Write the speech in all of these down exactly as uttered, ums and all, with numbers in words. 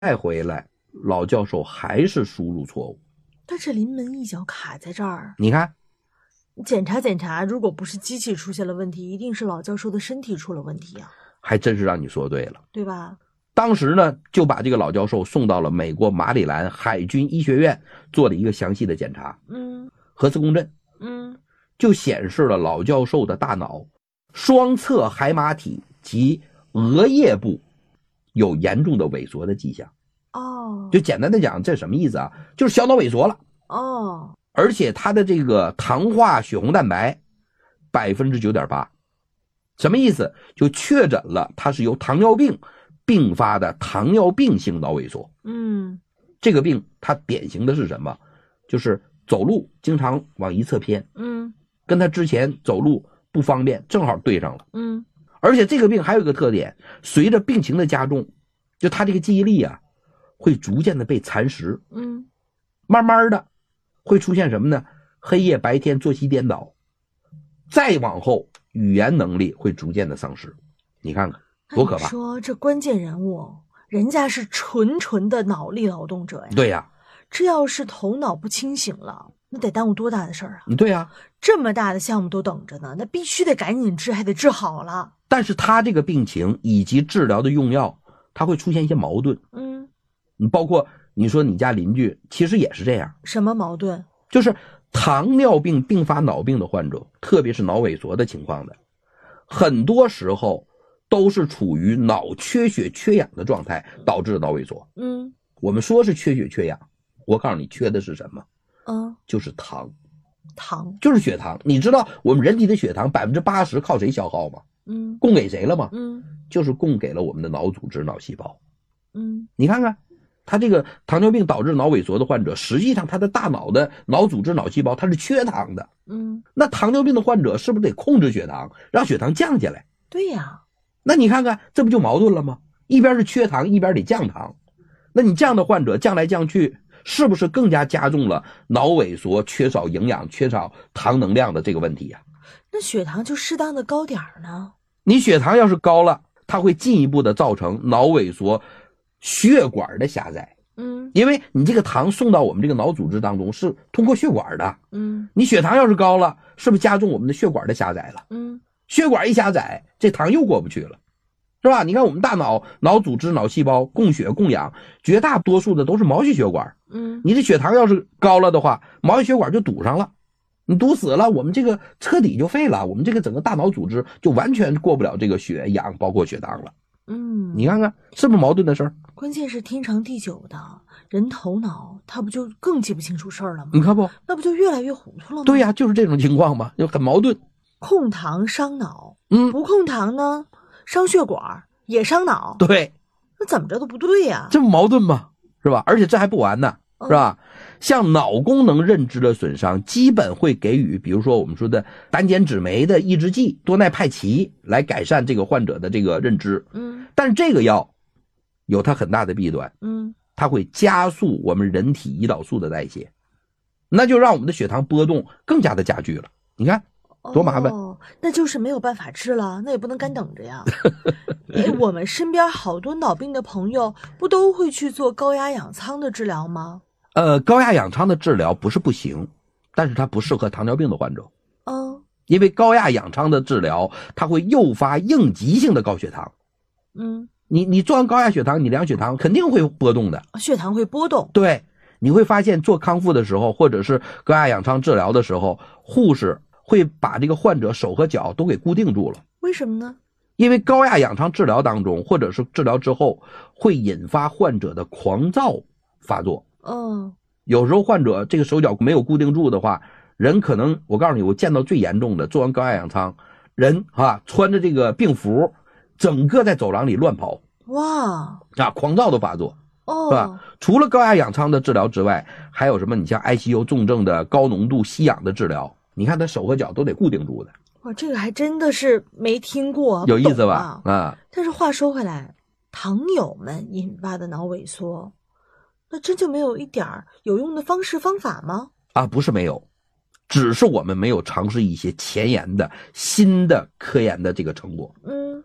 再回来，老教授还是输入错误。 但这临门一脚卡在这儿， 你看， 检查检查，如果不是机器出现了问题，一定是老教授的身体出了问题啊！ 还真是让你说对了， 对吧？ 当时呢，就把这个老教授送到了美国马里兰海军医学院，做了一个详细的检查。 嗯， 核磁共振， 嗯， 就显示了老教授的大脑双侧海马体及额叶部有严重的萎缩的迹象。 哦， 就简单的讲，这什么意思啊？就是小脑萎缩了。 哦， 而且它的这个糖化血红蛋白 百分之九点八， 什么意思？就确诊了它是由糖尿病并发的糖尿病性脑萎缩。 嗯， 这个病它典型的是什么？就是走路经常往一侧偏， 嗯， 跟他之前走路不方便正好对上了。 嗯， 而且这个病还有一个特点，随着病情的加重，就他这个记忆力啊会逐渐的被蚕食。 嗯，慢慢的会出现什么呢？黑夜白天作息颠倒，再往后语言能力会逐渐的丧失。你看看多可怕！ 说这关键人物，人家是纯纯的脑力劳动者呀。 对呀， 这要是头脑不清醒了，那得耽误多大的事儿啊！ 对呀， 这么大的项目都等着呢，那必须得赶紧治，还得治好了。 但是他这个病情以及治疗的用药，他会出现一些矛盾。 嗯， 你包括你说你家邻居其实也是这样。 什么矛盾？ 就是糖尿病并发脑病的患者，特别是脑萎缩的情况的，很多时候都是处于脑缺血缺氧的状态导致的脑萎缩。 嗯， 我们说是缺血缺氧，我告诉你缺的是什么？ 嗯， 就是糖。 糖就是血糖。你知道我们人体的血糖 百分之八十 靠谁消耗吗？ 嗯， 供给谁了吗？ 嗯， 就是供给了我们的脑组织脑细胞。 嗯， 你看看他这个糖尿病导致脑萎缩的患者，实际上他的大脑的脑组织脑细胞它是缺糖的。 嗯， 那糖尿病的患者是不是得控制血糖，让血糖降下来？ 对呀。 那你看看这不就矛盾了吗？一边是缺糖，一边得降糖。那你这样的患者降来降去，是不是更加加重了脑萎缩、缺少营养、缺少糖能量的这个问题呀？ 那血糖就适当的高点儿呢？ 你血糖要是高了，它会进一步的造成脑萎缩、血管的狭窄。 嗯， 因为你这个糖送到我们这个脑组织当中是通过血管的。 嗯， 你血糖要是高了，是不是加重我们的血管的狭窄了？ 嗯， 血管一狭窄，这糖又过不去了，是吧？你看我们大脑脑组织脑细胞供血供氧，绝大多数的都是毛细血管。 嗯， 你这血糖要是高了的话，毛细血管就堵上了，你堵死了，我们这个彻底就废了，我们这个整个大脑组织就完全过不了这个血氧包括血糖了。 嗯， 你看看是不是矛盾的事儿？ 关键是天长地久的人头脑，他不就更记不清楚事儿了吗？ 你看不， 那不就越来越糊涂了吗？ 对呀，就是这种情况嘛，就很矛盾。 控糖伤脑， 嗯， 不控糖呢，伤血管也伤脑。 对， 那怎么着都不对呀、 这不矛盾吗？是吧？而且这还不完呢，是吧？嗯、像脑功能认知的损伤，基本会给予，比如说我们说的胆碱酯酶的抑制剂多奈派奇来改善这个患者的这个认知。 嗯， 但是这个药有它很大的弊端。 嗯， 它会加速我们人体胰岛素的代谢，那就让我们的血糖波动更加的加剧了。你看多麻烦。 哦，那就是没有办法治了，那也不能干等着呀。哎，我们身边好多脑病的朋友不都会去做高压氧舱的治疗吗？ 呃，高压氧舱的治疗不是不行，但是它不适合糖尿病的患者。 嗯， 因为高压氧舱的治疗它会诱发应急性的高血糖。 嗯， 你你做完高压血糖，你量血糖肯定会波动的， 血糖会波动。 对，你会发现做康复的时候，或者是高压氧舱治疗的时候，护士会把这个患者手和脚都给固定住了。 为什么呢？ 因为高压氧舱治疗当中，或者是治疗之后，会引发患者的狂躁发作。 嗯， 有时候患者这个手脚没有固定住的话，人可能，我告诉你，我见到最严重的，做完高压氧舱，人啊穿着这个病服，整个在走廊里乱跑。 哇啊，狂躁的发作。 哦， 是吧？除了高压氧舱的治疗之外，还有什么？你像 I C U 重症的高浓度吸氧的治疗，你看他手和脚都得固定住的。 哇，这个还真的是没听过， 有意思吧？啊、嗯！ 但是话说回来，糖友们引发的脑萎缩，那真就没有一点有用的方式方法吗？ 啊，不是没有，只是我们没有尝试一些前沿的新的科研的这个成果。 嗯，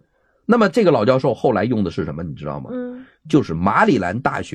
那么这个老教授后来用的是什么，你知道吗？ 嗯， 就是马里兰大学